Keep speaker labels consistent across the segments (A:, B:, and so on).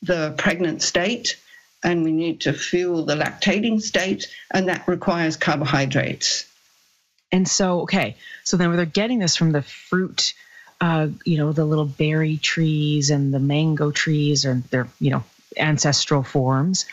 A: the pregnant state, and we need to fuel the lactating state, and that requires carbohydrates.
B: And so, so then they're getting this from the fruit, the little berry trees and the mango trees, or their, ancestral forms.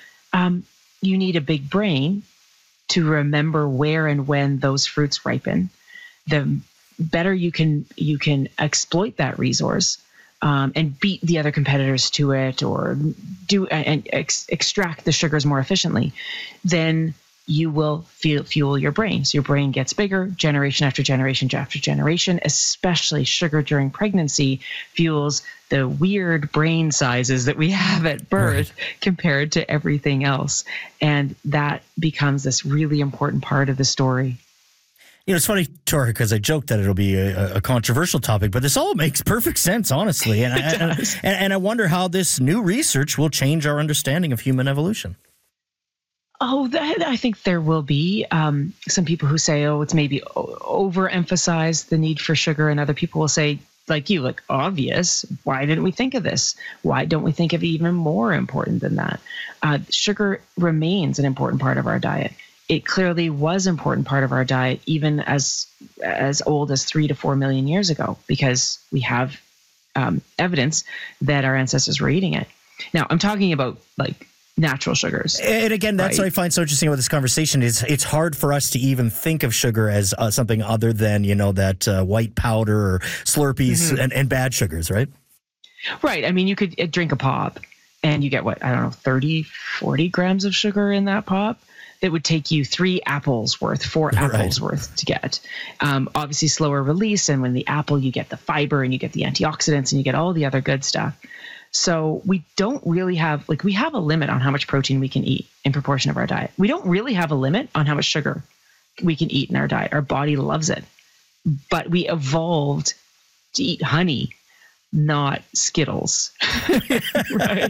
B: You need a big brain to remember where and when those fruits ripen. The better you can exploit that resource and beat the other competitors to it, or extract the sugars more efficiently, then you will fuel your brain. So your brain gets bigger generation after generation after generation. Especially sugar during pregnancy fuels the weird brain sizes that we have at birth compared to everything else. And that becomes this really important part of the story.
C: It's funny, Tora, because I joked that it'll be a controversial topic, but this all makes perfect sense, honestly. And I wonder how this new research will change our understanding of human evolution.
B: Oh, I think there will be some people who say, it's maybe overemphasized the need for sugar, and other people will say, like obvious. Why didn't we think of this? Why don't we think of it even more important than that? Sugar remains an important part of our diet. It clearly was an important part of our diet even as old as 3 to 4 million years ago, because we have evidence that our ancestors were eating it. Now, I'm talking about natural sugars.
C: And again, that's what I find so interesting about this conversation is it's hard for us to even think of sugar as something other than, that white powder or Slurpees and bad sugars, right?
B: Right. I mean, you could drink a pop and you get 30, 40 grams of sugar in that pop. It would take you 4 apples worth to get. Obviously slower release. And when the apple, you get the fiber and you get the antioxidants and you get all the other good stuff. So we don't really have, we have a limit on how much protein we can eat in proportion of our diet. We don't really have a limit on how much sugar we can eat in our diet. Our body loves it. But we evolved to eat honey, not Skittles. Right?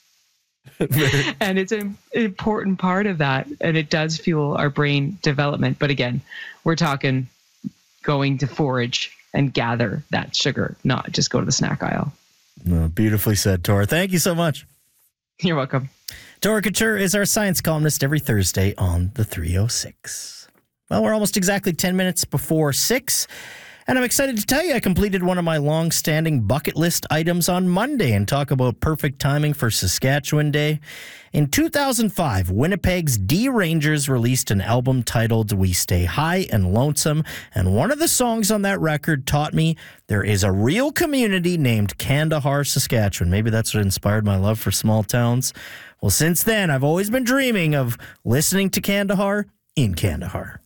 B: And it's an important part of that. And it does fuel our brain development. But again, we're talking going to forage and gather that sugar, not just go to the snack aisle.
C: Oh, beautifully said, Tora. Thank you so much.
B: You're welcome.
C: Tora Couture is our science columnist every Thursday on the 306. Well, we're almost exactly 10 minutes before 6. And I'm excited to tell you I completed one of my long-standing bucket list items on Monday and talk about perfect timing for Saskatchewan Day. In 2005, Winnipeg's D Rangers released an album titled We Stay High and Lonesome, and one of the songs on that record taught me there is a real community named Kandahar, Saskatchewan. Maybe that's what inspired my love for small towns. Well, since then, I've always been dreaming of listening to Kandahar in Kandahar.